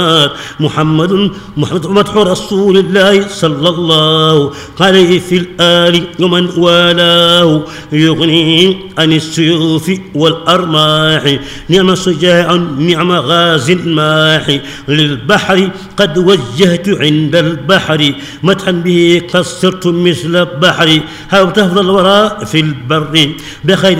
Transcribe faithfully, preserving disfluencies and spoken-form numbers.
محمد محمد مدح رسول الله صلى الله عليه في الآل ومن والاه يغني عن السيوف والأرماح نعم شجاع نعم غاز ماح للبحر قد وجهت عند البحر مدحا به قصرت مثل البحر هاو تفضل الوراء في البر بخير